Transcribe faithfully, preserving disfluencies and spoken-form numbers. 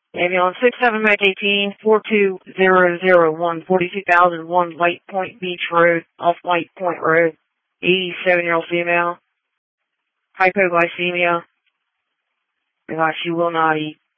Ambulance six seven Med eighteen, four two zero zero one, forty-two thousand one White Point Beach Road, off White Point Road. eighty-seven-year-old female. Hypoglycemia. She will not eat.